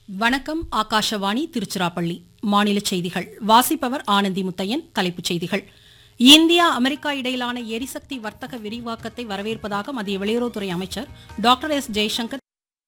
வணக்கம். ஆகாஷவாணி திருச்சிராப்பள்ளி. மாநில செய்திகள் வாசிப்பவர் ஆனந்தி முத்தையன். தலைப்புச் செய்திகள். இந்தியா அமெரிக்கா இடையிலான எரிசக்தி வர்த்தக விரிவாக்கத்தை வரவேற்பதாக மத்திய வெளியுறவுத்துறை அமைச்சர் டாக்டர் எஸ் ஜெய்சங்கர்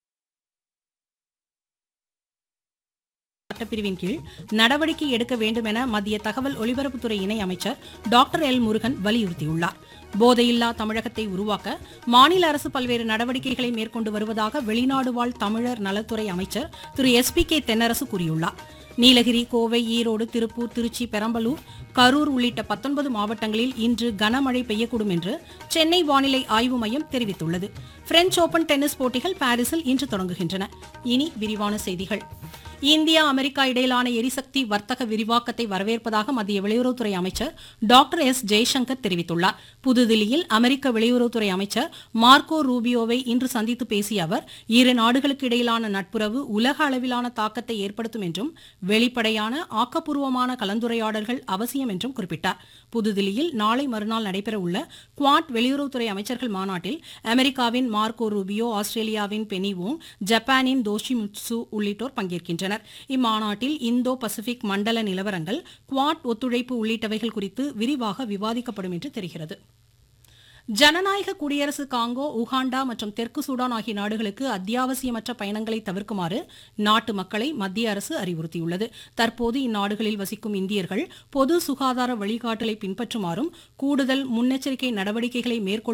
சட்டப்பிரிவின் கீழ் நடவடிக்கை எடுக்க வேண்டும் என மத்திய தகவல் ஒலிபரப்புத்துறை இணை அமைச்சர் டாக்டர் எல் முருகன் வலியுறுத்தியுள்ளார். போதையில்லா தமிழகத்தை உருவாக்க மாநில அரசு பல்வேறு நடவடிக்கைகளை மேற்கொண்டு வருவதாக வெளிநாடு வாழ் தமிழர் நலத்துறை அமைச்சர் திரு SPK தென்னரசு கூறியுள்ளார். நீலகிரி, கோவை, ஈரோடு, திருப்பூர், திருச்சி, பெரம்பலூர், கரூர் உள்ளிட்ட 19 மாவட்டங்களில் இன்று கனமழை பெய்யக்கூடும் என்று சென்னை வானிலை ஆய்வு மையம் தெரிவித்துள்ளது. பிரெஞ்ச் ஓபன் டென்னிஸ் போட்டிகள் பாரிஸில் இன்று தொடங்குகின்றன. இனி விரிவான செய்திகள். இந்தியா அமெரிக்கா இடையிலான எரிசக்தி வர்த்தக விரிவாக்கத்தை வரவேற்பதாக மத்திய வெளியுறவுத்துறை அமைச்சர் டாக்டர் எஸ் ஜெய்சங்கர் தெரிவித்துள்ளார். புதுதில்லியில் அமெரிக்க வெளியுறவுத்துறை அமைச்சர் மார்க்கோ ரூபியோவை இன்று சந்தித்து பேசிய அவர், இரு நாடுகளுக்கு இடையிலான நட்புறவு உலக அளவிலான தாக்கத்தை ஏற்படுத்தும் என்றும் வெளிப்படையான ஆக்கப்பூர்வமான கலந்துரையாடல்கள் அவசியம் என்றும் குறிப்பிட்டார். புதுதில்லியில் நாளை மறுநாள் நடைபெறவுள்ள குவாட் வெளியுறவுத்துறை அமைச்சர்கள் மாநாட்டில் அமெரிக்காவின் மார்க்கோ ரூபியோ, ஆஸ்திரேலியாவின் பெனி வோங், ஜப்பானின் தோஷிமிட்சு உள்ளிட்டோர் பங்கேற்கின்றனர். இம்மாநாட்டில் இந்தோ பசிபிக் மண்டல நிலவரங்கள், குவாட் ஒத்துழைப்பு உள்ளிட்டவைகள் குறித்து விரிவாக விவாதிக்கப்படும் என்று தெரிகிறது. ஜனநாயக குடியரசு காங்கோ, உகாண்டா மற்றும் தெற்கு சூடான் ஆகிய நாடுகளுக்கு அத்தியாவசியமற்ற பயணங்களை தவிர்க்குமாறு நாட்டு மக்களை மத்திய அரசு அறிவுறுத்தியுள்ளது. தற்போது இந்நாடுகளில் வசிக்கும் இந்தியர்கள் பொது சுகாதார வழிகாட்டலை பின்பற்றுமாறும் கூடுதல் முன்னெச்சரிக்கை நடவடிக்கைகளை மேற்கொள்ள